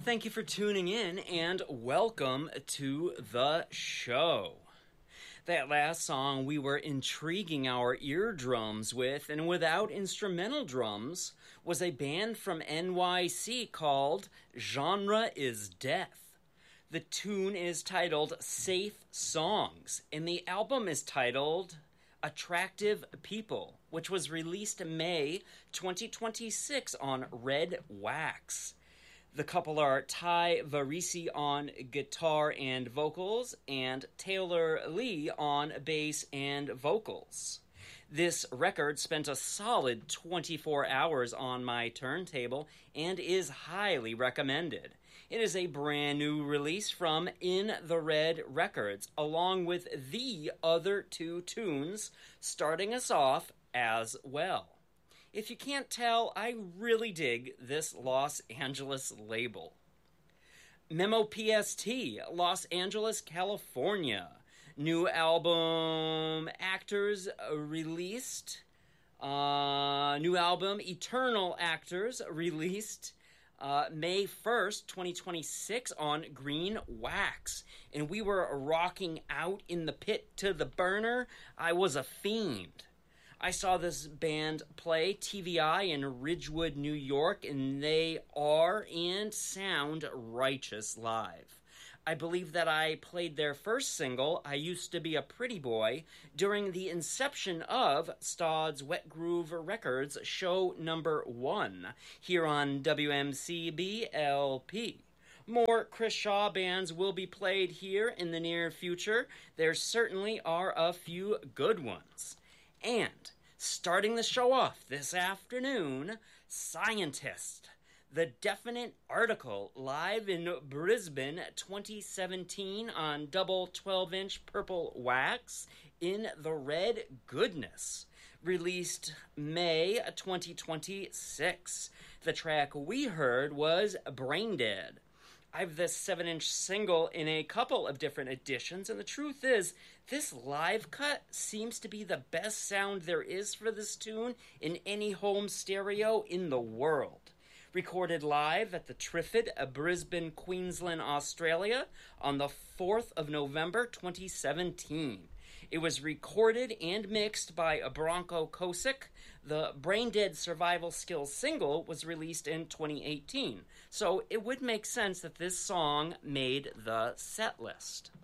Thank you for tuning in and welcome to the show. That last song we were intriguing our eardrums with, and without instrumental drums, was a band from NYC called Genre is Death. The tune is titled Safe Songs, and the album is titled Attractive People, which was released May 2026 on Red Wax. The couple are Ty Varese on guitar and vocals, and Taylor Lee on bass and vocals. This record spent a solid 24 hours on my turntable and is highly recommended. It is a brand new release from In the Red Records, along with the other two tunes starting us off as well. If you can't tell, I really dig this Los Angeles label. Memo PST, Los Angeles, California. New album Actors released. New album Eternal Actors released May 1st, 2026 on Green Wax. And we were rocking out in the pit to the burner. I was a fiend. I saw this band play TVI in Ridgewood, New York, and they are and sound righteous live. I believe that I played their first single, I Used to Be a Pretty Boy, during the inception of Stodd's Wet Groove Records show number 1 here on WMCB LP. More Chris Shaw bands will be played here in the near future. There certainly are a few good ones. And starting the show off this afternoon, Scientist, the Definite Article, live in Brisbane 2017 on double 12-inch purple wax in the red goodness. Released May 2026. The track we heard was Brain Dead. I have this 7-inch single in a couple of different editions, and the truth is, this live cut seems to be the best sound there is for this tune in any home stereo in the world. Recorded live at the Triffid, Brisbane, Queensland, Australia, on the 4th of November 2017. It was recorded and mixed by Bronco Kosick. The Brain Dead Survival Skills single was released in 2018, so it would make sense that this song made the set list.